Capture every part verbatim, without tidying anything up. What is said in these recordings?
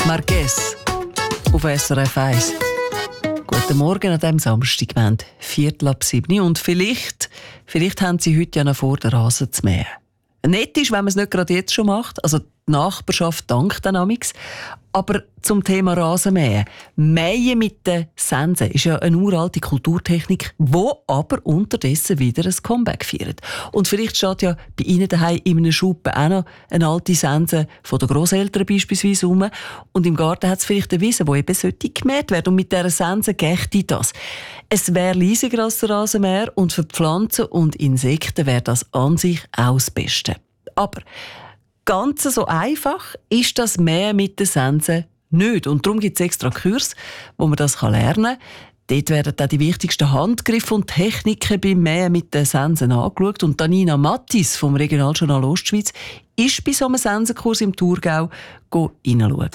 Marquez auf S R F eins. Guten Morgen an diesem Samstag, wir haben Viertel ab sieben. Und vielleicht, vielleicht haben Sie heute ja noch vor, den Rasen zu mähen. Nett ist, wenn man es nicht gerade jetzt schon macht. Also die Nachbarschaft dankt dann amigs. Aber zum Thema Rasenmähen. Mähen mit den Sensen ist ja eine uralte Kulturtechnik, die aber unterdessen wieder ein Comeback feiert. Und vielleicht steht ja bei Ihnen daheim in einem Schuppen auch noch eine alte Sense von den Grosseltern beispielsweise rum. Und im Garten hat es vielleicht eine Wiese, die eben sollte gemäht werden. Und mit dieser Sense gächte das. Es wäre leisiger als der Rasenmäher und für Pflanzen und Insekten wäre das an sich auch das Beste. Aber ganz so einfach ist das Mähen mit den Sensen nicht. Und darum gibt es extra Kurs, wo man das lernen kann. Dort werden auch die wichtigsten Handgriffe und Techniken beim Mähen mit den Sensen angeschaut. Und Nina Mattis vom Regionaljournal Ostschweiz ist bei so einem Sensenkurs im Thurgau hineinschauen.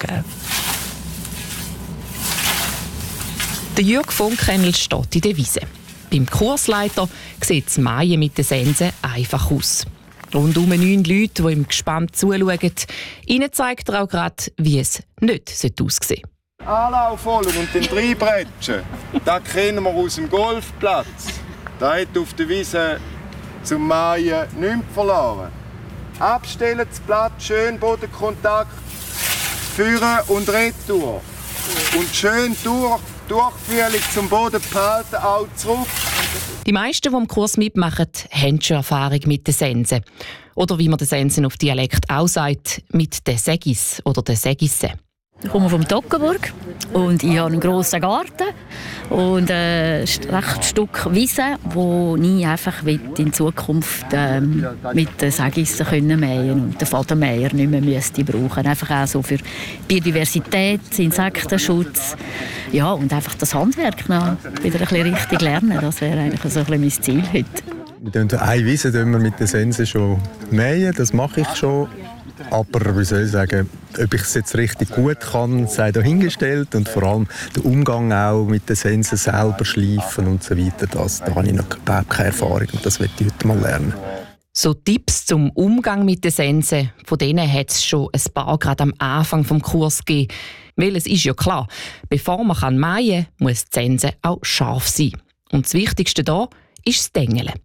Der Jürg von Kennel steht in der Wiese. Beim Kursleiter sieht das Mähen mit den Sensen einfach aus. Rundum neun Leute, die ihm gespannt zuschauen. Ihnen zeigt er auch gerade, wie es nicht aussehen sollte. Anlauf holen und den reinbretschen. Das kennen wir aus dem Golfplatz. Da hat auf der Wiese zum Mähen nichts verloren. Abstellen, das Blatt, schön Bodenkontakt, führen und retour. Und schön durch, Durchführung zum Boden behalten, auch zurück. Die meisten, die im Kurs mitmachen, haben schon Erfahrung mit den Sensen. Oder wie man den Sensen auf Dialekt auch sagt, mit den Segis oder den Segissen. Ich komme vom Toggenburg und ich habe einen grossen Garten und ein rechtes Stück Wiese, wo ich einfach in Zukunft ähm, mit den Segissen mähen können und den Fadenmäher nicht mehr müsste brauchen. Einfach auch so für Biodiversität, Insektenschutz, ja, und einfach das Handwerk noch wieder ein bisschen richtig lernen. Das wäre eigentlich so ein bisschen mein Ziel heute. Wir eine Wiese wir mit den Sensen schon mähen, das mache ich schon. Aber wie soll ich sagen, ob ich es jetzt richtig gut kann, sei dahingestellt. Und vor allem der Umgang auch mit den Sensen selber schleifen und so weiter, das, da habe ich noch überhaupt keine Erfahrung und das möchte ich heute mal lernen. So Tipps zum Umgang mit den Sensen, von denen hat es schon ein paar gerade am Anfang des Kurs gegeben. Weil es ist ja klar, bevor man mähen kann, muss die Sense auch scharf sein. Und das Wichtigste hier ist das Dengeln.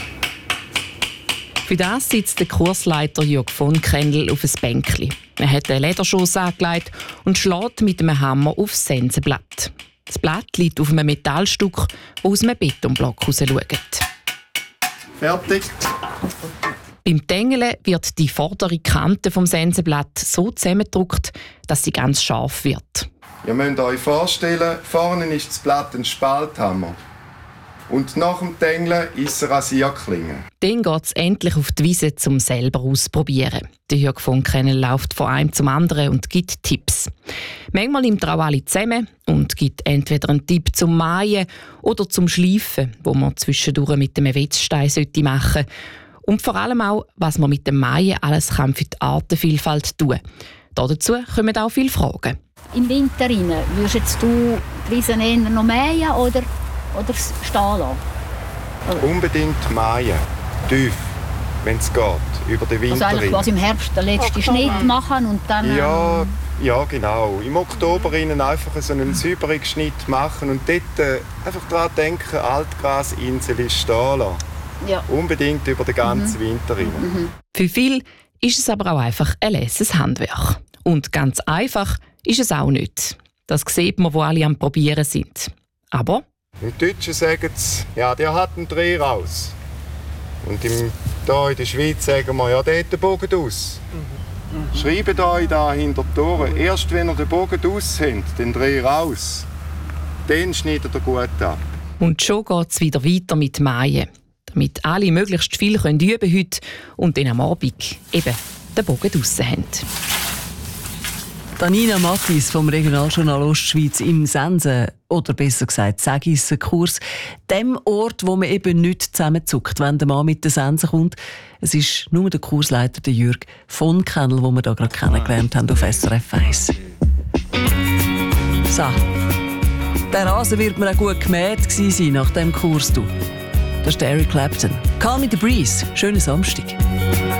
Für das sitzt der Kursleiter Jürg von Kennel auf ein Bänkli. Er hat einen Lederschoss angelegt und schlägt mit einem Hammer auf das Sensenblatt. Das Blatt liegt auf einem Metallstück, das aus einem Betonblock herausschaut. Fertig. Beim Dengeln wird die vordere Kante vom Sensenblatt so zusammengedrückt, dass sie ganz scharf wird. Ihr müsst euch vorstellen, vorne ist das Blatt ein Spalthammer. Und nach dem Dengeln ist es eine Rasierklinge. Dann geht es endlich auf die Wiese, um selber auszuprobieren. Der Jürg von Kennel läuft von einem zum anderen und gibt Tipps. Manchmal nimmt er auch alle zusammen und gibt entweder einen Tipp zum Mähen oder zum Schleifen, wo man zwischendurch mit dem Wetzstein machen sollte. Und vor allem auch, was man mit dem Mähen alles kann für die Artenvielfalt tun kann. Dazu kommen auch viele Fragen. Im Winter würdest du die Wiese eher noch mähen oder Oder stehen lassen? Unbedingt mähen. Tief, wenn es geht. Über den Winter. Also eigentlich quasi im Herbst den letzten Schnitt machen und dann... Ja, ja, genau. Im Oktober einfach so einen sauberen Schnitt machen und dort äh, einfach daran denken, Altgrasinsel ist stehen lassen. Ja. Unbedingt über den ganzen mhm. Winter. Mhm. Für viele ist es aber auch einfach ein leises Handwerk. Und ganz einfach ist es auch nicht. Das sieht man, wo alle am Probieren sind. Aber... Im Deutschen sagen sie, ja, der hat einen Dreh raus. Und im, hier in der Schweiz sagen wir, ja, der hat den Bogen aus. Mhm. Mhm. Schreibt euch da hinter die Tore, erst wenn ihr den Bogen aus habt, den Dreh raus, dann schneidet er gut ab. Und schon geht es wieder weiter mit Mähen, damit alle möglichst viel können üben heute und dann am Abend eben den Bogen draussen haben. Nina Mattis vom Regionaljournal Ostschweiz im Sensen, oder besser gesagt Segissen-Kurs, dem Ort, wo man eben nicht zusammenzuckt, wenn der Mann mit den Sensen kommt. Es ist nur der Kursleiter, der Jürg von Kennel, den wir hier gerade kennengelernt haben auf S R F eins. So, der Rasen wird mir auch gut gemäht sein nach diesem Kurs. Du. Das ist Eric Clapton. Call me the breeze. Schönen Samstag.